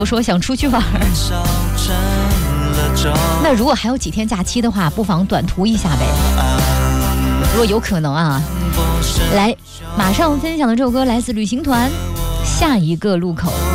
我说想出去玩，那如果还有几天假期的话，不妨短途一下呗。如果有可能啊，来，马上分享的这首歌来自旅行团，下一个路口。